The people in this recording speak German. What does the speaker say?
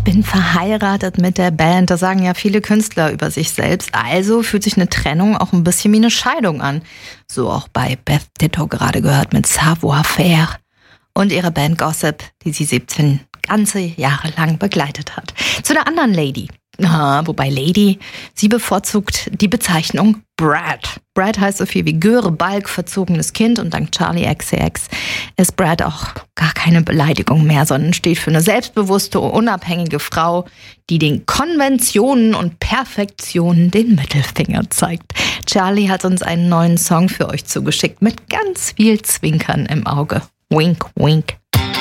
bin verheiratet mit der Band. Das sagen ja viele Künstler über sich selbst. Also fühlt sich eine Trennung auch ein bisschen wie eine Scheidung an. So auch bei Beth Ditto gerade gehört mit Savoir-faire und ihrer Band Gossip, die sie 17 ganze Jahre lang begleitet hat. Zu der anderen Lady. Wobei Lady, sie bevorzugt die Bezeichnung Brad. Brad heißt so viel wie Göre, Balk, verzogenes Kind und dank Charli XCX ist Brad auch gar keine Beleidigung mehr, sondern steht für eine selbstbewusste, unabhängige Frau, die den Konventionen und Perfektionen den Mittelfinger zeigt. Charli hat uns einen neuen Song für euch zugeschickt mit ganz viel Zwinkern im Auge. Wink, wink.